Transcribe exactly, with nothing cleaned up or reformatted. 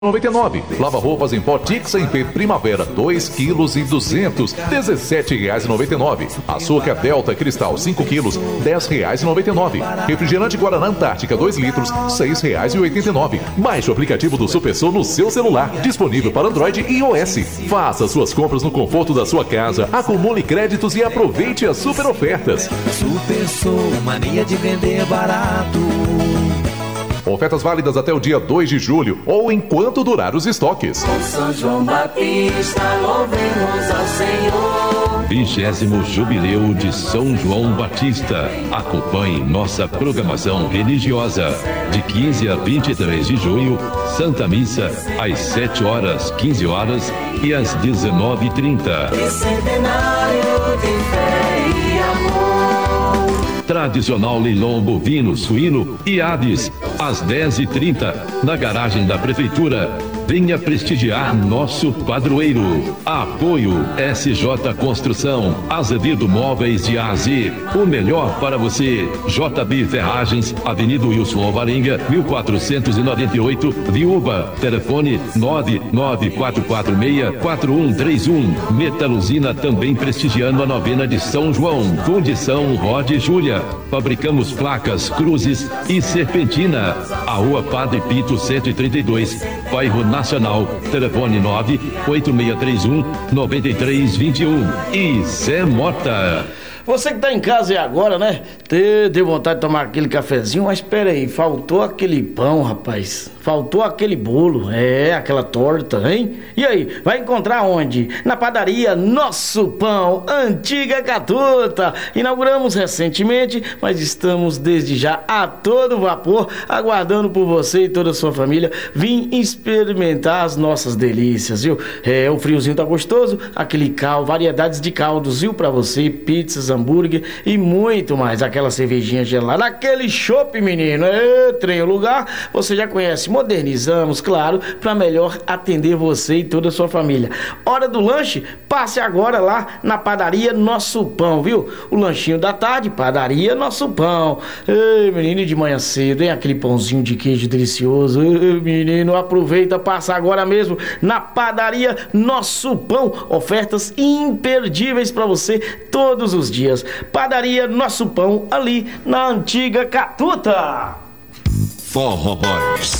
noventa e nove. Lava roupas em pó Tix em P Primavera dois quilos e duzentos, dezessete reais e noventa e nove. Açúcar Delta Cristal cinco quilos, dez reais e noventa e nove. Refrigerante Guaraná Antártica dois litros, seis reais e oitenta e nove. Baixe o aplicativo do Supersol no seu celular, disponível para Android e iOS. Faça suas compras no conforto da sua casa, acumule créditos e aproveite as super ofertas. Supersol, mania de vender barato. Ofertas válidas até o dia dois de julho ou enquanto durar os estoques. Com São João Batista, louvemos ao Senhor. Vigésimo Jubileu de São João Batista. Acompanhe nossa programação religiosa. De quinze a vinte e três de junho, Santa Missa, às sete horas, quinze horas e às dezenove e trinta. E centenário de fé e amor. Tradicional leilão bovino, suíno e aves, às dez e trinta, na garagem da Prefeitura. Venha prestigiar nosso padroeiro. Apoio S J Construção, Azevedo Móveis de A a Z. O melhor para você. J B Ferragens, Avenida Wilson Alvarenga, mil quatrocentos e noventa e oito, Viúva. Telefone nove nove quatro quatro seis quatro um três um. Metaluzina também prestigiando a novena de São João. Fundição Rod e Júlia. Fabricamos placas, cruzes e serpentina. A Rua Padre Pito cento e trinta e dois, bairro Nacional. Telefone nove oito seis três um nove três dois um. E Zé Mota. Você que tá em casa e agora, né? Deu vontade de tomar aquele cafezinho, mas espera aí, faltou aquele pão, rapaz. Faltou aquele bolo, é, aquela torta, hein? E aí, vai encontrar onde? Na padaria Nosso Pão, Antiga Catuta. Inauguramos recentemente, mas estamos desde já a todo vapor, aguardando por você e toda a sua família vir experimentar as nossas delícias, viu? É, o friozinho tá gostoso, aquele caldo, variedades de caldos, viu? Pra você, pizzas, hambúrguer e muito mais. Aquela cervejinha gelada, aquele chopp, menino. É, trem, o lugar você já conhece. Modernizamos, claro, para melhor atender você e toda a sua família. Hora do lanche? Passe agora lá na padaria Nosso Pão, viu? O lanchinho da tarde, padaria Nosso Pão. Ei, menino, de manhã cedo, hein? Aquele pãozinho de queijo delicioso. Ei, menino, aproveita, passa agora mesmo na padaria Nosso Pão. Ofertas imperdíveis para você todos os dias. Padaria Nosso Pão, ali na Antiga Catuta. Forró Boys.